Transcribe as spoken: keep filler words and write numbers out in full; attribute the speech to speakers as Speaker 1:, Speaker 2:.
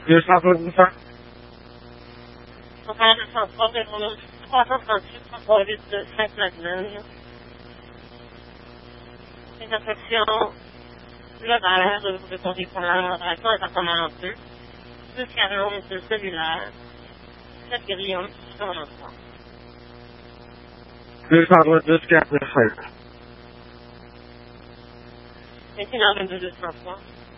Speaker 1: deux cent soixante-cinq.
Speaker 2: On parle de cent trois, répondons trois cent trente-huit, trois cent trente-huit de Sainte-Madeleine. Les infections, l'horaire, vous répondez pour la modération, appartement en deux. deux quarante de cellulaire. sept grillons, sur l'enfant.
Speaker 1: deux cent vingt-deux, quatre cent cinq.
Speaker 2: vingt et un, vingt-deux, deux cent trois.